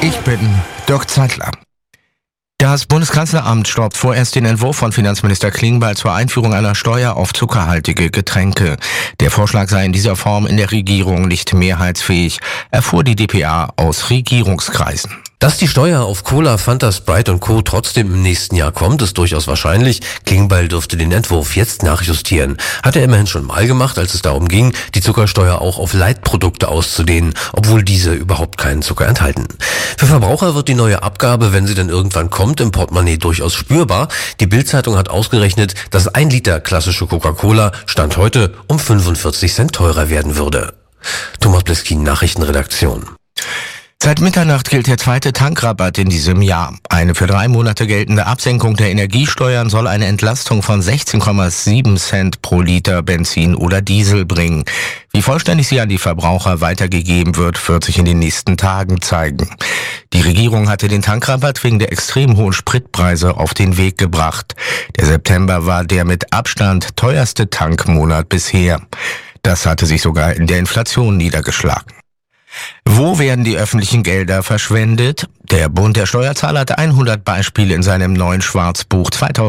Ich bin Dirk Zeitler. Das Bundeskanzleramt stoppt vorerst den Entwurf von Finanzminister Klingbeil zur Einführung einer Steuer auf zuckerhaltige Getränke. Der Vorschlag sei in dieser Form in der Regierung nicht mehrheitsfähig, erfuhr die dpa aus Regierungskreisen. Dass die Steuer auf Cola, Fanta, Sprite und Co. trotzdem im nächsten Jahr kommt, ist durchaus wahrscheinlich. Klingbeil dürfte den Entwurf jetzt nachjustieren. Hat er immerhin schon mal gemacht, als es darum ging, die Zuckersteuer auch auf Leitprodukte auszudehnen, obwohl diese überhaupt keinen Zucker enthalten. Für Verbraucher wird die neue Abgabe, wenn sie dann irgendwann kommt, im Portemonnaie durchaus spürbar. Die Bild-Zeitung hat ausgerechnet, dass 1 Liter klassische Coca-Cola Stand heute um 45 Cent teurer werden würde. Thomas Bleskin, Nachrichtenredaktion. Seit Mitternacht gilt der zweite Tankrabatt in diesem Jahr. Eine für 3 Monate geltende Absenkung der Energiesteuern soll eine Entlastung von 16,7 Cent pro Liter Benzin oder Diesel bringen. Wie vollständig sie an die Verbraucher weitergegeben wird sich in den nächsten Tagen zeigen. Die Regierung hatte den Tankrabatt wegen der extrem hohen Spritpreise auf den Weg gebracht. Der September war der mit Abstand teuerste Tankmonat bisher. Das hatte sich sogar in der Inflation niedergeschlagen. Wo werden die öffentlichen Gelder verschwendet? Der Bund der Steuerzahler hat 100 Beispiele in seinem neuen Schwarzbuch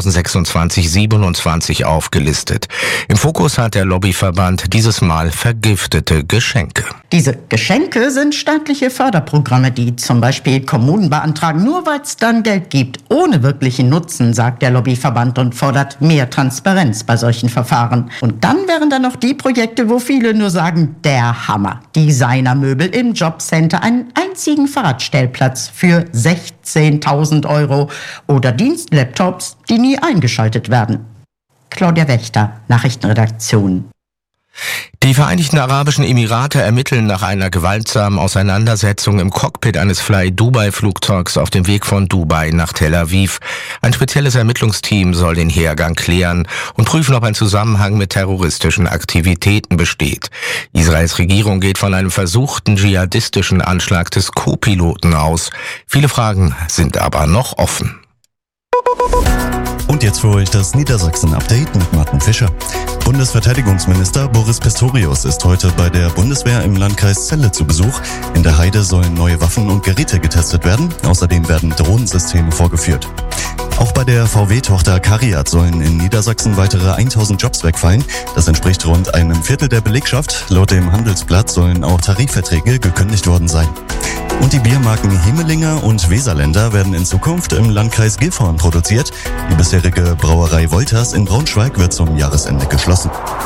2026-27 aufgelistet. Im Fokus hat der Lobbyverband dieses Mal vergiftete Geschenke. Diese Geschenke sind staatliche Förderprogramme, die zum Beispiel Kommunen beantragen, nur weil es dann Geld gibt, ohne wirklichen Nutzen, sagt der Lobbyverband und fordert mehr Transparenz bei solchen Verfahren. Und dann wären da noch die Projekte, wo viele nur sagen, der Hammer. Designermöbel im Jobcenter, einen einzigen Fahrradstellplatz für 16.000 € oder Dienstlaptops, die nie eingeschaltet werden. Claudia Wächter, Nachrichtenredaktion. Die Vereinigten Arabischen Emirate ermitteln nach einer gewaltsamen Auseinandersetzung im Cockpit eines Fly-Dubai-Flugzeugs auf dem Weg von Dubai nach Tel Aviv. Ein spezielles Ermittlungsteam soll den Hergang klären und prüfen, ob ein Zusammenhang mit terroristischen Aktivitäten besteht. Israels Regierung geht von einem versuchten dschihadistischen Anschlag des Co-Piloten aus. Viele Fragen sind aber noch offen. Und jetzt für euch das Niedersachsen-Update mit Martin Fischer. Bundesverteidigungsminister Boris Pistorius ist heute bei der Bundeswehr im Landkreis Celle zu Besuch. In der Heide sollen neue Waffen und Geräte getestet werden. Außerdem werden Drohnensysteme vorgeführt. Auch bei der VW-Tochter CARIAD sollen in Niedersachsen weitere 1000 Jobs wegfallen. Das entspricht rund einem Viertel der Belegschaft. Laut dem Handelsblatt sollen auch Tarifverträge gekündigt worden sein. Und die Biermarken Hemelinger und Weserländer werden in Zukunft im Landkreis Gifhorn produziert. Die bisherige Brauerei Wolters in Braunschweig wird zum Jahresende geschlossen.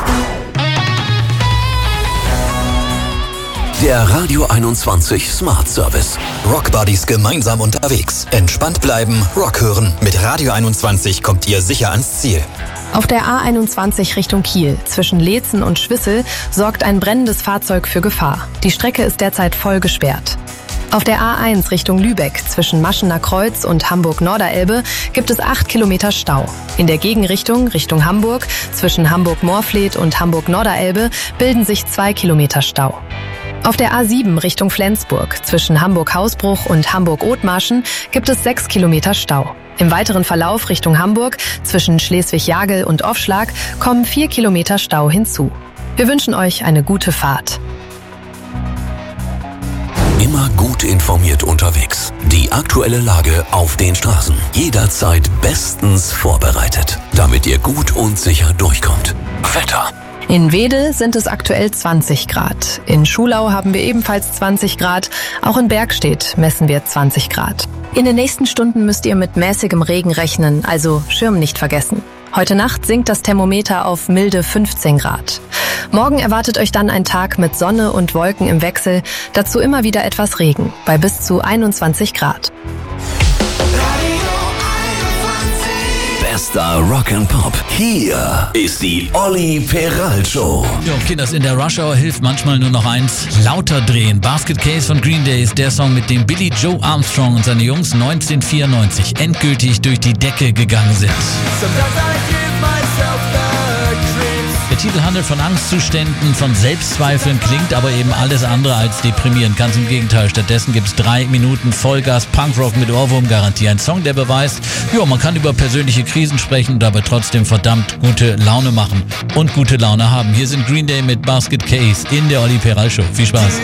Der Radio 21 Smart Service. Rockbuddies gemeinsam unterwegs. Entspannt bleiben, Rock hören. Mit Radio 21 kommt ihr sicher ans Ziel. Auf der A21 Richtung Kiel zwischen Leetzen und Schwissel sorgt ein brennendes Fahrzeug für Gefahr. Die Strecke ist derzeit voll gesperrt. Auf der A1 Richtung Lübeck zwischen Maschener Kreuz und Hamburg-Norderelbe gibt es 8 Kilometer Stau. In der Gegenrichtung Richtung Hamburg zwischen Hamburg-Moorfleet und Hamburg-Norderelbe bilden sich 2 Kilometer Stau. Auf der A7 Richtung Flensburg zwischen Hamburg-Hausbruch und Hamburg-Othmarschen gibt es 6 Kilometer Stau. Im weiteren Verlauf Richtung Hamburg zwischen Schleswig-Jagel und Offschlag kommen 4 Kilometer Stau hinzu. Wir wünschen euch eine gute Fahrt. Immer gut informiert unterwegs. Die aktuelle Lage auf den Straßen. Jederzeit bestens vorbereitet, damit ihr gut und sicher durchkommt. Wetter. In Wedel sind es aktuell 20 Grad. In Schulau haben wir ebenfalls 20 Grad. Auch in Bergstedt messen wir 20 Grad. In den nächsten Stunden müsst ihr mit mäßigem Regen rechnen, also Schirm nicht vergessen. Heute Nacht sinkt das Thermometer auf milde 15 Grad. Morgen erwartet euch dann ein Tag mit Sonne und Wolken im Wechsel, dazu immer wieder etwas Regen, bei bis zu 21 Grad. Bester Rock and Pop. Hier ist die Olli Peral Show. Ja, Kinders, in der Rush Hour hilft manchmal nur noch eins: lauter drehen. Basket Case von Green Day ist der Song, mit dem Billy Joe Armstrong und seine Jungs 1994 endgültig durch die Decke gegangen sind. Der Titel handelt von Angstzuständen, von Selbstzweifeln, klingt aber eben alles andere als deprimierend. Ganz im Gegenteil. Stattdessen gibt es 3 Minuten Vollgas Punkrock mit Ohrwurmgarantie. Ein Song, der beweist, man kann über persönliche Krisen sprechen und dabei trotzdem verdammt gute Laune machen und gute Laune haben. Hier sind Green Day mit Basket Case in der Olli Peral Show. Viel Spaß.